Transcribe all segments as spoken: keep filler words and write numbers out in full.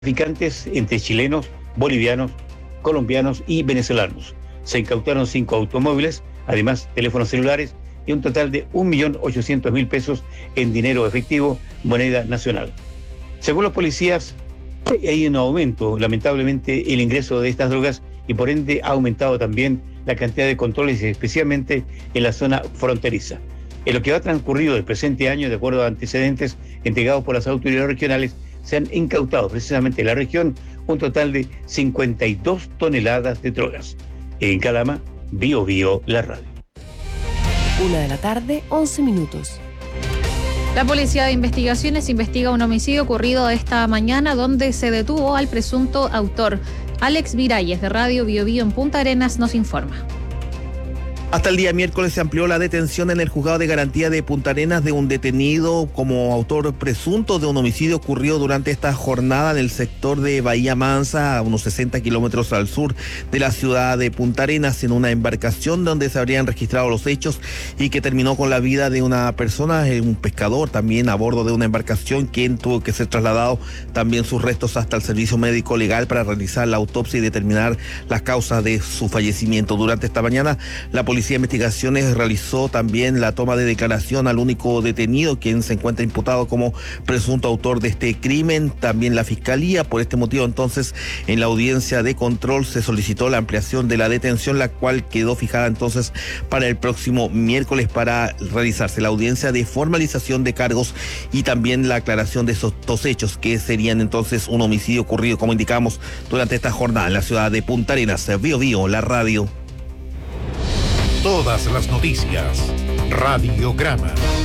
traficantes entre chilenos, bolivianos, colombianos y venezolanos. Se incautaron cinco automóviles, además teléfonos celulares y un total de un millón ochocientos mil pesos en dinero efectivo, moneda nacional. Según los policías, hay un aumento, lamentablemente, el ingreso de estas drogas y por ende ha aumentado también la cantidad de controles, especialmente en la zona fronteriza. En lo que va transcurrido del presente año, de acuerdo a antecedentes entregados por las autoridades regionales, se han incautado precisamente en la región un total de cincuenta y dos toneladas de drogas. En Calama, Bio Bio, la radio. Una de la tarde, once minutos. La Policía de Investigaciones investiga un homicidio ocurrido esta mañana donde se detuvo al presunto autor. Alex Viralles, de Radio Bio Bio en Punta Arenas, nos informa. Hasta el día miércoles se amplió la detención en el juzgado de garantía de Punta Arenas de un detenido como autor presunto de un homicidio ocurrido durante esta jornada en el sector de Bahía Mansa, a unos sesenta kilómetros al sur de la ciudad de Punta Arenas, en una embarcación donde se habrían registrado los hechos y que terminó con la vida de una persona, un pescador también a bordo de una embarcación, quien tuvo que ser trasladado también sus restos hasta el servicio médico legal para realizar la autopsia y determinar las causas de su fallecimiento. Durante esta mañana, la policía Policía de Investigaciones realizó también la toma de declaración al único detenido, quien se encuentra imputado como presunto autor de este crimen. También la Fiscalía, por este motivo, entonces, en la audiencia de control se solicitó la ampliación de la detención, la cual quedó fijada entonces para el próximo miércoles para realizarse la audiencia de formalización de cargos y también la aclaración de estos dos hechos, que serían entonces un homicidio ocurrido, como indicamos, durante esta jornada en la ciudad de Punta Arenas. Bio Bio, la radio. Todas las noticias. Radiograma.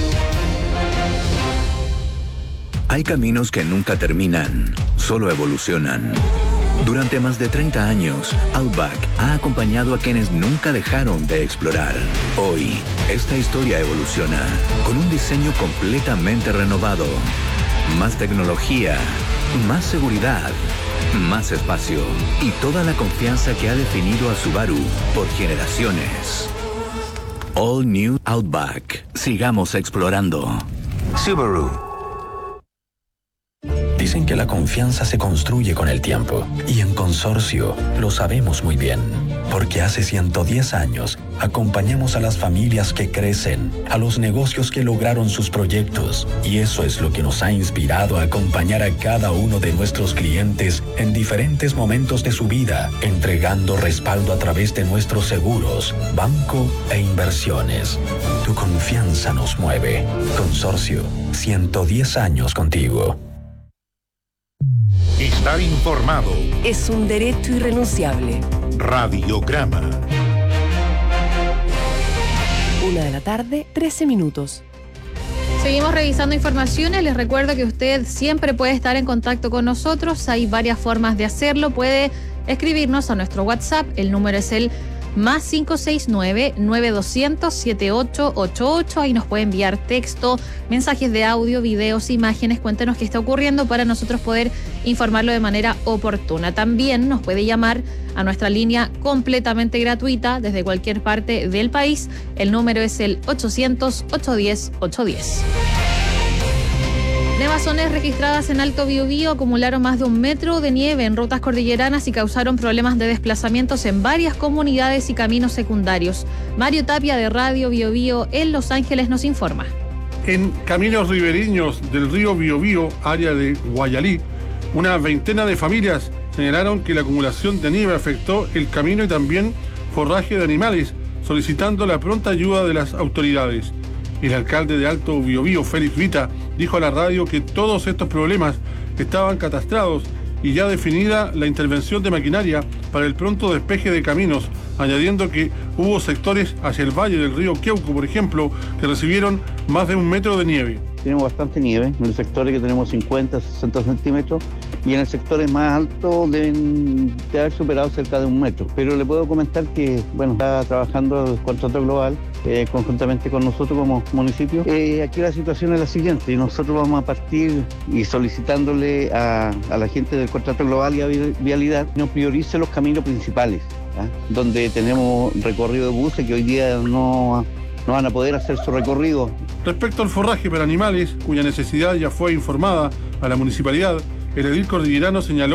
Hay caminos que nunca terminan, solo evolucionan. Durante más de treinta años, Outback ha acompañado a quienes nunca dejaron de explorar. Hoy, esta historia evoluciona con un diseño completamente renovado. Más tecnología, más seguridad, más espacio y toda la confianza que ha definido a Subaru por generaciones. All New Outback. Sigamos explorando. Subaru. Dicen que la confianza se construye con el tiempo y en Consorcio lo sabemos muy bien, porque hace ciento diez años acompañamos a las familias que crecen, a los negocios que lograron sus proyectos, y eso es lo que nos ha inspirado a acompañar a cada uno de nuestros clientes en diferentes momentos de su vida, entregando respaldo a través de nuestros seguros, banco e inversiones. Tu confianza nos mueve. Consorcio, ciento diez años contigo. Estar informado Es un derecho irrenunciable. Radiograma. Una de la tarde, trece minutos. Seguimos revisando informaciones. Les recuerdo que usted siempre puede estar en contacto con nosotros. Hay varias formas de hacerlo. Puede escribirnos a nuestro WhatsApp. El número es el más cinco seis nueve, nueve dos cero cero, siete ocho ocho ocho. Ahí nos puede enviar texto, mensajes de audio, videos, imágenes. Cuéntenos qué está ocurriendo para nosotros poder informarlo de manera oportuna. También nos puede llamar a nuestra línea completamente gratuita desde cualquier parte del país. El número es el ochocientos, ochocientos diez, ochocientos diez. Nevazones registradas en Alto Biobío acumularon más de un metro de nieve en rutas cordilleranas y causaron problemas de desplazamientos en varias comunidades y caminos secundarios. Mario Tapia, de Radio Biobío en Los Ángeles, nos informa. En caminos ribereños del río Biobío, área de Guayalí, una veintena de familias señalaron que la acumulación de nieve afectó el camino y también forraje de animales, solicitando la pronta ayuda de las autoridades. El alcalde de Alto Biobío, Félix Vita, dijo a la radio que todos estos problemas estaban catastrados y ya definida la intervención de maquinaria para el pronto despeje de caminos, añadiendo que hubo sectores hacia el valle del río Queuco, por ejemplo, que recibieron más de un metro de nieve. Tenemos bastante nieve, en los sectores que tenemos cincuenta, sesenta centímetros, y en el sectores más altos deben de haber superado cerca de un metro. Pero le puedo comentar que, bueno, está trabajando el contrato global eh, conjuntamente con nosotros como municipio. Eh, aquí la situación es la siguiente, y nosotros vamos a partir y solicitándole a, a la gente del contrato global y a Vialidad que nos priorice los caminos principales, ¿ah? Donde tenemos recorrido de buses que hoy día no... no van a poder hacer su recorrido. Respecto al forraje para animales, cuya necesidad ya fue informada a la municipalidad, El edil cordillerano señaló